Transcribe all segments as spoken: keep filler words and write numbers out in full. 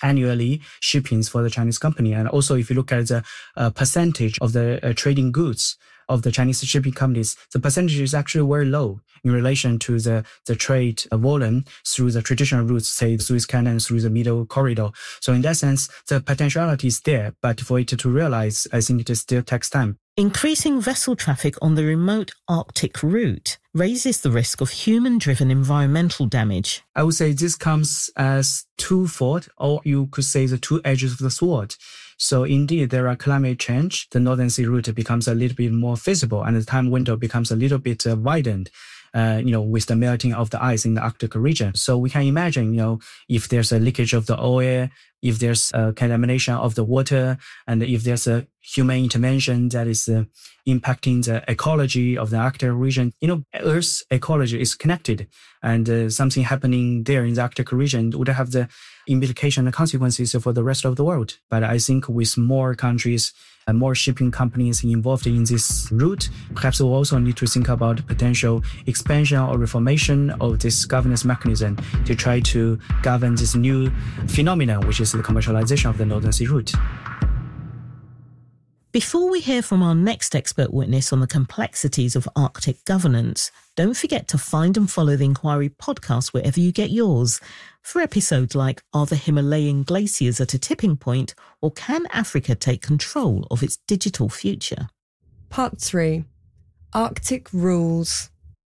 annually shippings for the Chinese company. And also, if you look at the uh, percentage of the uh, trading goods of the Chinese shipping companies, the percentage is actually very low in relation to the, the trade volume through the traditional routes, say Suez Canal and through the Middle Corridor. So in that sense, the potentiality is there, but for it to realize, I think it still takes time. Increasing vessel traffic on the remote Arctic route raises the risk of human-driven environmental damage. I would say this comes as twofold, or you could say the two edges of the sword. So indeed, there are climate change. The Northern Sea route becomes a little bit more feasible, and the time window becomes a little bit uh, widened. Uh, you know, with the melting of the ice in the Arctic region. So we can imagine, you know, if there's a leakage of the oil, if there's a contamination of the water, and if there's a human intervention that is uh, impacting the ecology of the Arctic region, you know, Earth's ecology is connected, and uh, something happening there in the Arctic region would have the implication and consequences for the rest of the world. But I think with more countries and more shipping companies involved in this route, perhaps we'll also need to think about potential expansion or reformation of this governance mechanism to try to govern this new phenomenon, which is the commercialization of the Northern Sea route. Before we hear from our next expert witness on the complexities of Arctic governance, don't forget to find and follow the Inquiry podcast wherever you get yours for episodes like Are the Himalayan Glaciers at a Tipping Point, or Can Africa Take Control of its Digital Future? Part three. Arctic Rules.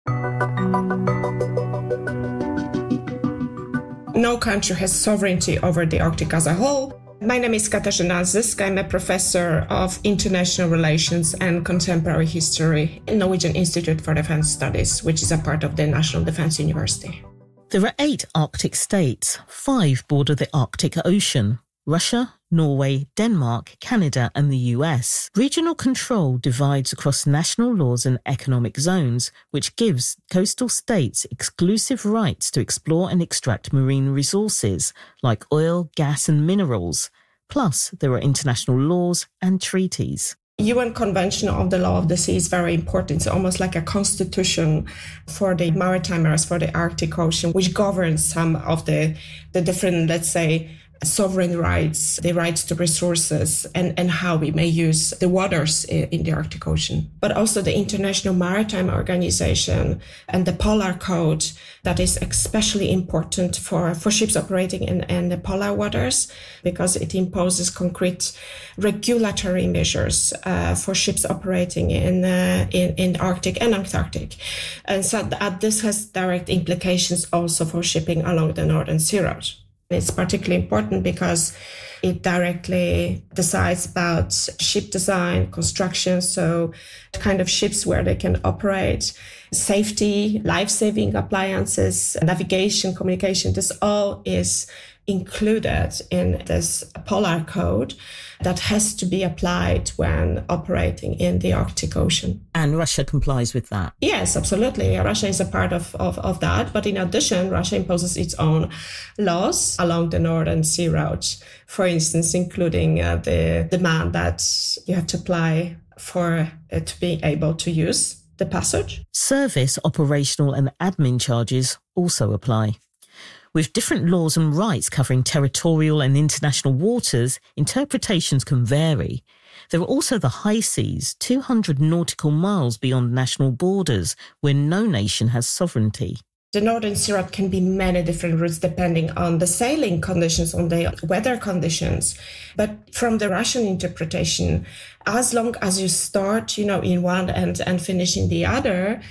No country has sovereignty over the Arctic as a whole. My name is Katarzyna Zysk. I'm a professor of international relations and contemporary history in Norwegian Institute for Defense Studies, which is a part of the National Defense University. There are eight Arctic states. Five border the Arctic Ocean: Russia, Norway, Denmark, Canada and the U S. Regional control divides across national laws and economic zones, which gives coastal states exclusive rights to explore and extract marine resources like oil, gas and minerals. Plus, there are international laws and treaties. U N Convention of the Law of the Sea is very important. It's almost like a constitution for the maritime areas, for the Arctic Ocean, which governs some of the, the different, let's say, sovereign rights, the rights to resources, and, and how we may use the waters in the Arctic Ocean. But also the International Maritime Organization and the Polar Code, that is especially important for, for ships operating in, in the polar waters, because it imposes concrete regulatory measures uh, for ships operating in, uh, in, in Arctic and Antarctic. And so that this has direct implications also for shipping along the Northern Sea route. It's particularly important because it directly decides about ship design, construction, so kind of ships where they can operate, safety, life-saving appliances, navigation, communication. This all is included in this Polar Code that has to be applied when operating in the Arctic Ocean. And Russia complies with that? Yes, absolutely. Russia is a part of, of, of that. But in addition, Russia imposes its own laws along the Northern Sea route, for instance, including uh, the demand that you have to apply for uh, to be able to use the passage. Service, operational and admin charges also apply. With different laws and rights covering territorial and international waters, interpretations can vary. There are also the high seas, two hundred nautical miles beyond national borders, where no nation has sovereignty. The Northern Sea route can be many different routes depending on the sailing conditions, on the weather conditions. But from the Russian interpretation, as long as you start, you know, in one end and finish in the other,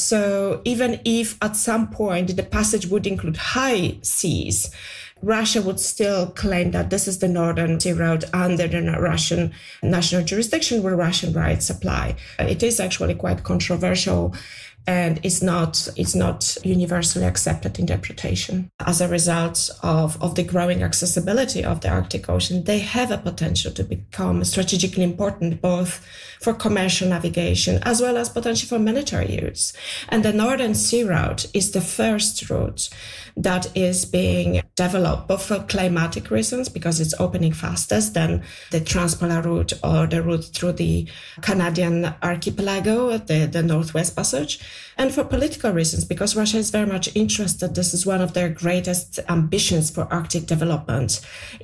so even if at some point the passage would include high seas, Russia would still claim that this is the Northern Sea route under the Russian national jurisdiction where Russian rights apply. It is actually quite controversial, and it's not it's not universally accepted interpretation. As a result of, of the growing accessibility of the Arctic Ocean, they have a potential to become strategically important both for commercial navigation as well as potentially for military use. And the Northern Sea route is the first route that is being developed both for climatic reasons, because it's opening fastest than the Trans-Polar route or the route through the Canadian archipelago, the, the Northwest Passage, and for political reasons, because Russia is very much interested. This is one of their greatest ambitions for Arctic development,